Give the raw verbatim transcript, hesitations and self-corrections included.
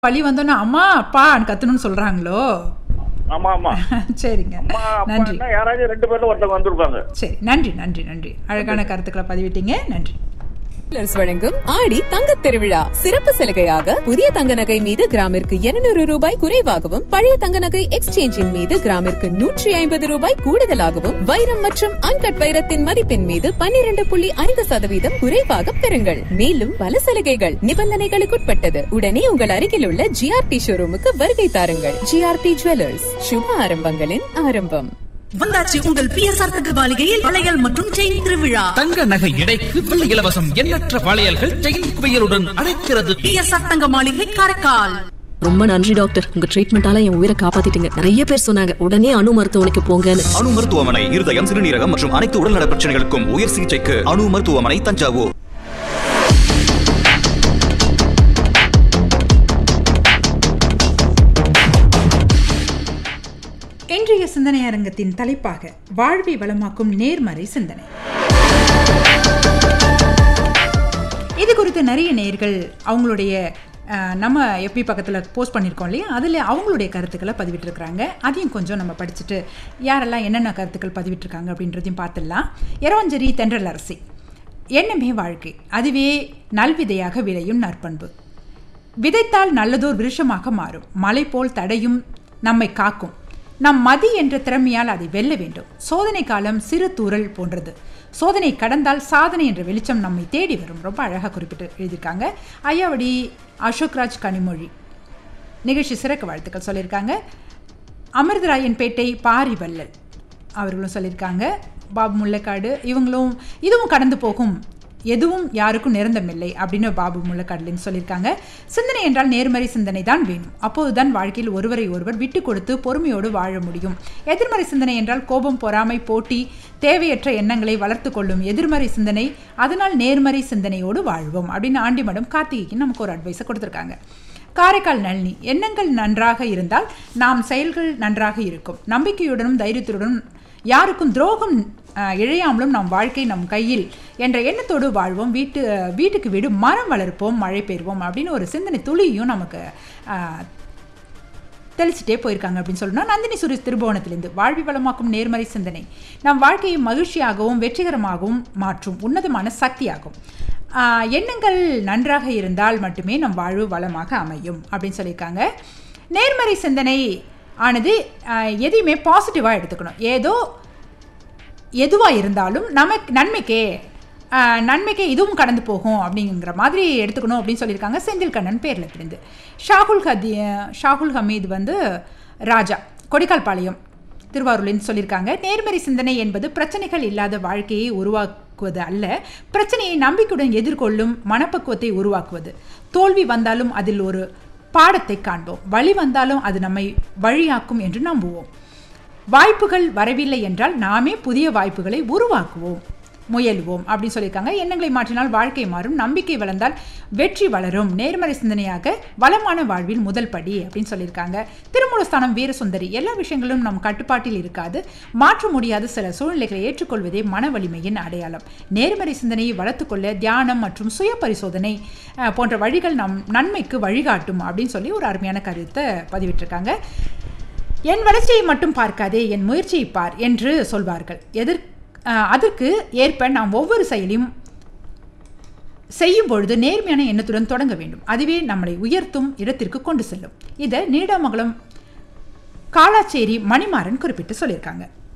பழி வந்தோன்னா அம்மா அப்பா கத்தணும்னு சொல்றாங்களோ? ஆமா ஆமா சரிங்க, அம்மா நன்றி. அப்பா யாராவது ரெண்டு பேர்ல ஒருத்தவங்க வந்திருப்பாங்க. சரி, நன்றி நன்றி நன்றி. அழகான கருத்துக்களை பதிவிட்டீங்க, நன்றி. வழங்கும் ஆடி தங்க திருவிழா சிறப்பு சலுகையாக புதிய தங்க நகை மீது கிராமிற்கு இருநூறு ரூபாய் குறைவாகவும், பழைய தங்க நகை எக்ஸ்சேஞ்சின் மீது கிராமிற்கு நூற்றி ஐம்பது ரூபாய் கூடுதலாகவும், வைரம் மற்றும் அன்கட் வைரத்தின் மதிப்பின் மீது பன்னிரண்டு புள்ளி ஐந்து சதவீதம் குறைவாக பெறுங்கள். மேலும் பல சலுகைகள் நிபந்தனைகளுக்குட்பட்டது. உடனே உங்கள் அருகில் உள்ள ஜிஆர்டி ஷோரூமுக்கு வருகை தாருங்கள். ஜிஆர்டி ஜுவல்லர்ஸ், சுப ஆரம்பங்களின் ஆரம்பம். வந்தாச்சு உங்கள் பிஎஸ்ஆர் தங்க மாளிகையில் வளையல் மற்றும் செயின் திருவிழா. தங்க நகை எடைக்கு வெள்ளி இலவசம். எண்ணற்ற வளையல்கள் செயின் குவியலுடன் அழைக்கிறது. பிஎஸ்ஆர் தங்க மாளிகை காரைக்கால். ரொம்ப நன்றி டாக்டர், உங்க ட்ரீட்மெண்டால என் உயிரை காப்பாத்திட்டீங்க. நிறைய பேர் சொன்னாங்க உடனே அணு மருத்துவமனைக்கு போங்கன்னு. அணு மருத்துவமனை இருதயம், சிறுநீரகம் மற்றும் அனைத்து உடல்நல பிரச்சனைகளுக்கும் உயர் சிகிச்சைக்கு அணு மருத்துவமனை, தஞ்சாவூர். இன்றைய சிந்தனை அரங்கத்தின் தலைப்பாக வாழ்வை வளமாக்கும் நேர்மறை சிந்தனை. இது குறித்து நிறைய நேயர்கள் அவங்களுடைய நம்ம எஃபி பக்கத்தில் போஸ்ட் பண்ணியிருக்கோம் இல்லையா, அதில் அவங்களுடைய கருத்துக்களை பதிவிட்டிருக்கிறாங்க. அதையும் கொஞ்சம் நம்ம படிச்சுட்டு யாரெல்லாம் என்னென்ன கருத்துக்கள் பதிவிட்டிருக்காங்க அப்படின்றதையும் பார்த்துடலாம். இரவஞ்சேரி தென்றல் அரசி, எண்ணமே வாழ்க்கை, அதுவே நல்விதையாக விளையும் நற்பண்பு. விதைத்தால் நல்லதோர் விருஷமாக மாறும். மலை போல் தடையும் நம்மை காக்கும். நம் மதி என்ற திறமையால் அதை வெல்ல வேண்டும். சோதனை காலம் சிறு தூறல் போன்றது. சோதனை கடந்தால் சாதனை என்ற வெளிச்சம் நம்மை தேடி வரும். ரொம்ப அழகாக குறிப்பிட்டு எழுதியிருக்காங்க. ஐயாவடி அசோக்ராஜ் கனிமொழி நிகழ்ச்சி சிறக்க வாழ்த்துக்கள் சொல்லியிருக்காங்க. அமிர்தராயன் பேட்டை பாரிவல்லல் அவர்களும் சொல்லியிருக்காங்க. பாபு முல்லைக்காடு இவங்களும் இதுவும் கடந்து போகும், எதுவும் யாருக்கும் நிரந்தரமில்லை அப்படின்னு பாபு முள்ளக்காடலின்னு சொல்லியிருக்காங்க. சிந்தனை என்றால் நேர்மறை சிந்தனை தான் வேணும். அப்போதுதான் வாழ்க்கையில் ஒருவரை ஒருவர் விட்டு கொடுத்து பொறுமையோடு வாழ முடியும். எதிர்மறை சிந்தனை என்றால் கோபம், பொறாமை, போட்டி, தேவையற்ற எண்ணங்களை வளர்த்து கொள்ளும் எதிர்மறை சிந்தனை. அதனால் நேர்மறை சிந்தனையோடு வாழ்வோம் அப்படின்னு ஆண்டிமடம் கார்த்திகைக்கு நமக்கு ஒரு அட்வைஸை கொடுத்துருக்காங்க. காரைக்கால் நளினி, எண்ணங்கள் நன்றாக இருந்தால் நாம் செயல்கள் நன்றாக இருக்கும். நம்பிக்கையுடனும் தைரியத்துடனும் யாருக்கும் துரோகம் இழையாமலும் நம் வாழ்க்கை நம் கையில் என்ற எண்ணத்தோடு வாழ்வோம். வீட்டு வீட்டுக்கு வீடு மரம் வளர்ப்போம், மழை பெறுவோம் அப்படின்னு ஒரு சிந்தனை துளியும் நமக்கு தெளிச்சுட்டே போயிருக்காங்க அப்படின்னு சொல்லணும். நந்தினி சுரேஷ் திருபுவனத்திலிருந்து, வாழ்வி வளமாக்கும் நேர்மறை சிந்தனை நம் வாழ்க்கையை மகிழ்ச்சியாகவும் வெற்றிகரமாகவும் மாற்றும் உன்னதமான சக்தியாகும். எண்ணங்கள் நன்றாக இருந்தால் மட்டுமே நம் வாழ்வு வளமாக அமையும் அப்படின்னு சொல்லியிருக்காங்க. நேர்மறை சிந்தனை ஆனது எதையுமே பாசிட்டிவாக எடுத்துக்கணும். ஏதோ எதுவாக இருந்தாலும் நமக்கு நன்மைக்கே நன்மைக்கே இதுவும் கடந்து போகும் அப்படிங்கிற மாதிரி எடுத்துக்கணும் அப்படின்னு சொல்லியிருக்காங்க. செந்தில் கண்ணன் பேரில் இருந்து. ஷாகுல் ஹதி ஷாகுல் ஹமீது வந்து ராஜா கொடிக்கால்பாளையம் திருவாரூர்லேருந்து சொல்லியிருக்காங்க. நேர்மறை சிந்தனை என்பது பிரச்சனைகள் இல்லாத வாழ்க்கையை உருவாக்குவது அல்ல, பிரச்சனையை நம்பிக்கையுடன் எதிர்கொள்ளும் மனப்பக்குவத்தை உருவாக்குவது. தோல்வி வந்தாலும் அதில் ஒரு பாடத்தை காண்போம், வழி வந்தாலும் அது நம்மை வழியாக்கும் என்று நம்புவோம். வாய்ப்புகள் வரவில்லை என்றால் நாமே புதிய வாய்ப்புகளை உருவாக்குவோம், முயல்வோம் அப்படின்னு சொல்லியிருக்காங்க. எண்ணங்களை மாற்றினால் வாழ்க்கை மாறும், நம்பிக்கை வளர்ந்தால் வெற்றி வளரும், நேர்மறை சிந்தனையாக வளமான வாழ்வில் முதல் படி அப்படின்னு சொல்லியிருக்காங்க. திருமூலஸ்தானம் வீரசுந்தரி, எல்லா விஷயங்களும் நம் கட்டுப்பாட்டில் இருக்காது, மாற்ற முடியாத சில சூழ்நிலைகளை ஏற்றுக்கொள்வதே மன வலிமையின் அடையாளம். நேர்மறை சிந்தனையை வளர்த்துக்கொள்ள தியானம் மற்றும் சுய பரிசோதனை போன்ற வழிகள் நம் நன்மைக்கு வழிகாட்டும் அப்படின்னு சொல்லி ஒரு அருமையான கருத்தை பதிவிட்டிருக்காங்க. என் வளர்ச்சியை மட்டும் பார்க்காதே, என் முயற்சியை பார் என்று சொல்வார்கள். எதிர் அதற்கு ஏற்ப நாம் ஒவ்வொரு செயலையும் செய்யும் பொழுது நேர்மையான எண்ணத்துடன் தொடங்க வேண்டும். அதுவே நம்மளை உயர்த்தும் இடத்திற்கு கொண்டு செல்லும். இதை நீடாமங்கலம் காலாச்சேரி மணிமாறன் குறிப்பிட்டு சொல்லியிருக்காங்க.